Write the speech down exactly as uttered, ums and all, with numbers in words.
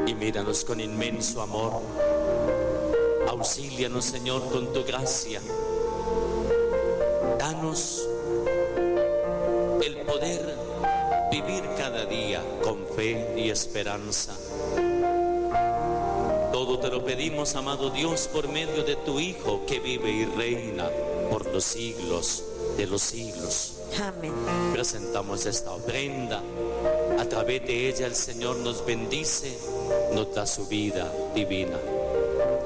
y míranos con inmenso amor. Auxílianos, Señor, con tu gracia. Danos el poder vivir cada día con fe y esperanza. Todo te lo pedimos, amado Dios, por medio de tu Hijo, que vive y reina por los siglos de los siglos. Amén. Presentamos esta ofrenda. A través de ella el Señor nos bendice, nos da su vida divina.